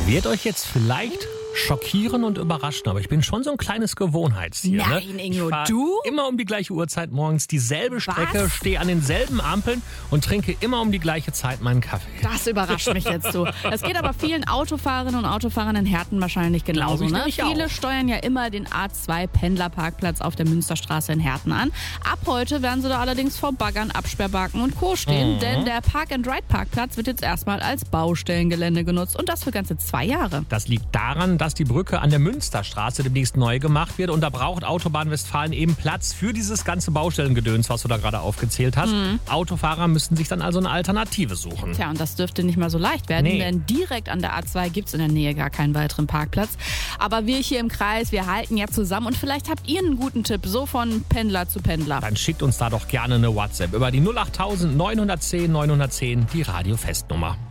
Wird euch jetzt vielleicht schockieren und überraschen, aber ich bin schon so ein kleines Gewohnheitstier. Nein, Ingo, ich fahr du? immer um die gleiche Uhrzeit morgens dieselbe Strecke, stehe an denselben Ampeln und trinke immer um die gleiche Zeit meinen Kaffee. Das überrascht mich jetzt so. Das geht aber vielen Autofahrerinnen und Autofahrern in Herten wahrscheinlich genauso. Glaub ich Ne? nämlich Viele auch. steuern ja immer den A2-Pendlerparkplatz auf der Münsterstraße in Herten an. Ab heute werden sie da allerdings vor Baggern, Absperrbarken und Co. stehen, denn der Park-and-Ride-Parkplatz wird jetzt erstmal als Baustellengelände genutzt und das für ganze 2 Jahre. Das liegt daran, dass die Brücke an der Münsterstraße demnächst neu gemacht wird und da braucht Autobahn Westfalen eben Platz für dieses ganze Baustellengedöns, was du da gerade aufgezählt hast. Autofahrer müssten sich dann also eine Alternative suchen. Tja, und das dürfte nicht mal so leicht werden, Nee. denn direkt an der A2 gibt es in der Nähe gar keinen weiteren Parkplatz. Aber wir hier im Kreis, wir halten ja zusammen und vielleicht habt ihr einen guten Tipp, so von Pendler zu Pendler. Dann schickt uns da doch gerne eine WhatsApp über die 08000 910 910, die Radio-Festnummer.